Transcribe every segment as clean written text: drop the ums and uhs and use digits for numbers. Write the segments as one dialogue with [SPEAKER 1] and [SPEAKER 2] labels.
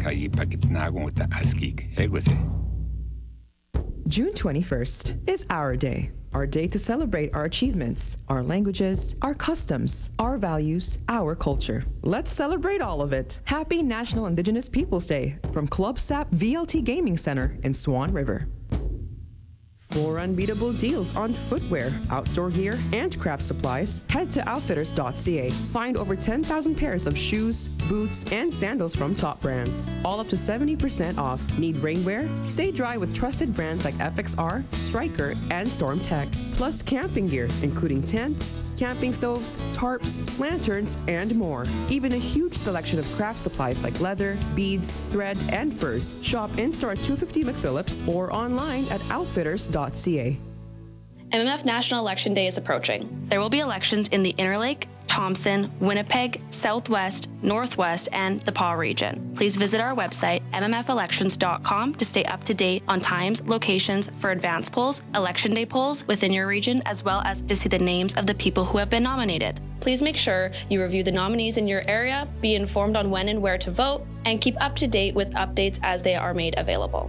[SPEAKER 1] June 21st is our day. Our day to celebrate our achievements, our languages, our customs, our values, our culture. Let's celebrate all of it. Happy National Indigenous Peoples Day from Club SAP VLT Gaming Center in Swan River. For unbeatable deals on footwear, outdoor gear, and craft supplies, head to outfitters.ca. Find over 10,000 pairs of shoes, boots, and sandals from top brands. All up to 70% off. Need rainwear? Stay dry with trusted brands like FXR, Striker, and Storm Tech. Plus camping gear, including tents, camping stoves, tarps, lanterns, and more. Even a huge selection of craft supplies like leather, beads, thread, and furs. Shop in-store at 250 McPhillips or online at outfitters.ca.
[SPEAKER 2] MMF National Election Day is approaching. There will be elections in the Interlake, Thompson, Winnipeg, Southwest, Northwest, and the PAW region. Please visit our website, mmfelections.com, to stay up to date on times, locations for advance polls, election day polls within your region, as well as to see the names of the people who have been nominated. Please make sure you review the nominees in your area, be informed on when and where to vote, and keep up to date with updates as they are made available.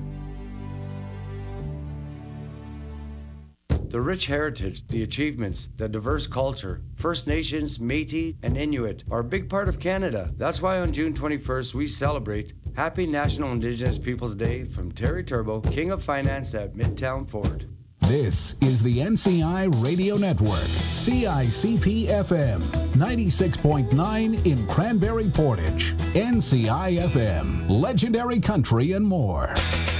[SPEAKER 3] The rich heritage, the achievements, the diverse culture, First Nations, Métis, and Inuit are a big part of Canada. That's why on June 21st, we celebrate Happy National Indigenous Peoples Day from Terry Turbo, King of Finance at Midtown Ford.
[SPEAKER 4] This is the NCI Radio Network, CICP-FM, 96.9 in Cranberry Portage, NCI-FM, Legendary Country and more.